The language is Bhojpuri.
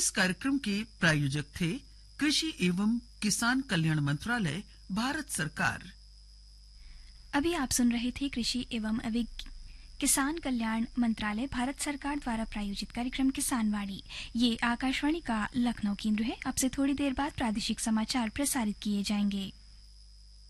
इस कार्यक्रम के प्रायोजक थे कृषि एवं किसान कल्याण मंत्रालय, भारत सरकार। अभी आप सुन रहे थे कृषि एवं किसान कल्याण मंत्रालय, भारत सरकार द्वारा प्रायोजित कार्यक्रम किसानवाणी। ये आकाशवाणी का लखनऊ केंद्र है। अब से थोड़ी देर बाद प्रादेशिक समाचार प्रसारित किए जाएंगे।